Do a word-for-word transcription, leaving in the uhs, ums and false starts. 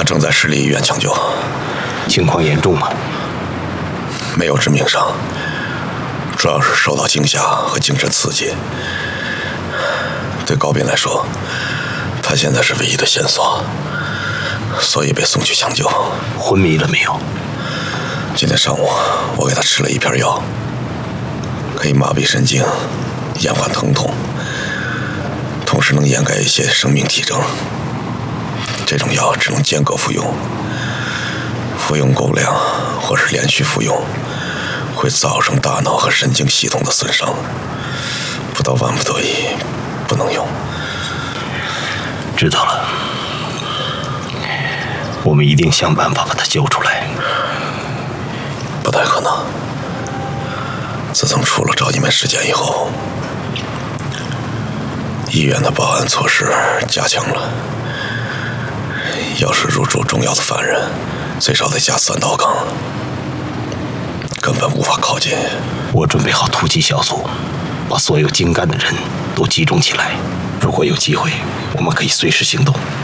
正在市立医院抢救。 情况严重吗？ 没有致命伤，主要是受到惊吓和精神刺激。对高斌来说，他现在是唯一的线索，所以被送去抢救。 昏迷了没有？ 今天上午我给他吃了一片药，可以麻痹神经，延缓疼痛，同时能掩盖一些生命体征。这种药只能间隔服用，服用够量或是连续服用，会造成大脑和神经系统的损伤，不到万不得已不能用。 知道了，我们一定想办法把他救出来。 不太可能。自从出了赵一梅事件以后，医院的保安措施加强了，要是入住重要的犯人，最少得加三道杠，根本无法靠近。 我准备好突击小组，把所有精干的人都集中起来。如果有机会，我们可以随时行动。